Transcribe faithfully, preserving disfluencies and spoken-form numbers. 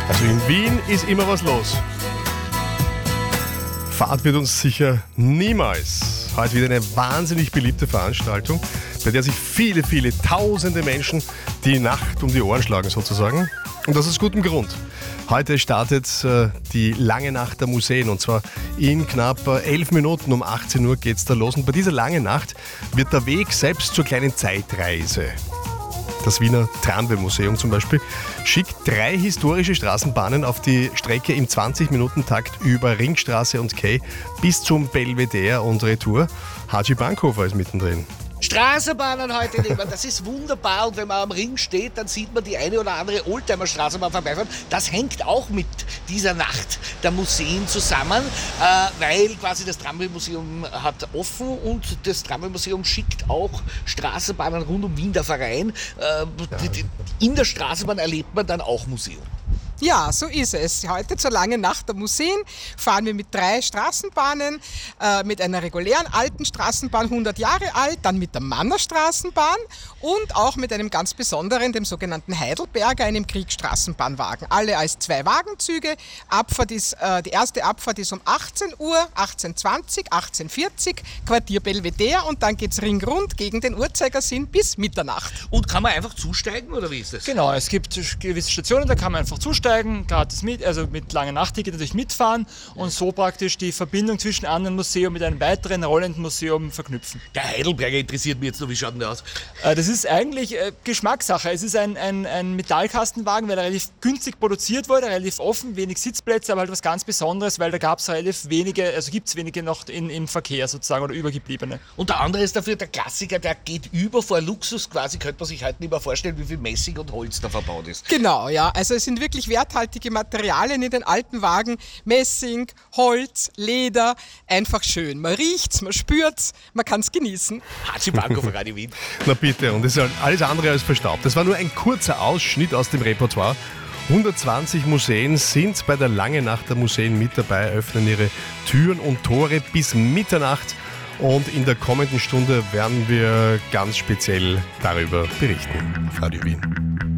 Also in Wien ist immer was los. Fahrt wird uns sicher niemals. Heute wieder eine wahnsinnig beliebte Veranstaltung, bei der sich viele, viele tausende Menschen die Nacht um die Ohren schlagen sozusagen. Und das aus gutem Grund. Heute startet äh, die lange Nacht der Museen und zwar in knapp äh, elf Minuten um achtzehn Uhr geht's da los. Und bei dieser langen Nacht wird der Weg selbst zur kleinen Zeitreise. Das Wiener Tramway-Museum zum Beispiel schickt drei historische Straßenbahnen auf die Strecke im zwanzig-Minuten-Takt über Ringstraße und Quai bis zum Belvedere und Retour. Haji Bankhofer ist mittendrin. Straßenbahnen heute nehmen, das ist wunderbar und wenn man am Ring steht, dann sieht man die eine oder andere Oldtimer-Straßenbahn vorbeifahren. Das hängt auch mit dieser Nacht der Museen zusammen, äh, weil quasi das Tramway-Museum hat offen und das Tramway-Museum schickt auch Straßenbahnen rund um Wien, der Verein. Äh, in der Straßenbahn erlebt man dann auch Museum. Ja, so ist es. Heute zur langen Nacht der Museen fahren wir mit drei Straßenbahnen, äh, mit einer regulären alten Straßenbahn, hundert Jahre alt, dann mit der Manner Straßenbahn und auch mit einem ganz besonderen, dem sogenannten Heidelberger, einem Kriegsstraßenbahnwagen. Alle als zwei Wagenzüge. Abfahrt ist, äh, die erste Abfahrt ist um achtzehn Uhr, achtzehn zwanzig, achtzehn vierzig, Quartier Belvedere und dann geht's ringrund gegen den Uhrzeigersinn bis Mitternacht. Und kann man einfach zusteigen oder wie ist das? Genau, es gibt gewisse Stationen, da kann man einfach zusteigen. Gratis mit, also mit langen Nachtticket natürlich mitfahren und so praktisch die Verbindung zwischen einem anderen Museum mit einem weiteren rollenden Museum verknüpfen. Der Heidelberger interessiert mich jetzt noch, wie schaut denn der aus? Das ist eigentlich Geschmackssache. Es ist ein, ein, ein Metallkastenwagen, weil er relativ günstig produziert wurde, relativ offen, wenig Sitzplätze, aber halt was ganz Besonderes, weil da gab es relativ wenige, also gibt es wenige noch in, im Verkehr sozusagen oder übergebliebene. Und der andere ist dafür der Klassiker, der geht über vor Luxus quasi, könnte man sich heute nicht mehr vorstellen, wie viel Messing und Holz da verbaut ist. Genau, ja, also es sind wirklich werthaltige Materialien in den alten Wagen. Messing, Holz, Leder, einfach schön. Man riecht's, man spürt's, man kann's genießen. Haji Bankhofer, Radio Wien. Na bitte, und das ist alles andere als verstaubt. Das war nur ein kurzer Ausschnitt aus dem Repertoire. hundertzwanzig Museen sind bei der langen Nacht der Museen mit dabei, öffnen ihre Türen und Tore bis Mitternacht. Und in der kommenden Stunde werden wir ganz speziell darüber berichten auf Radio Wien.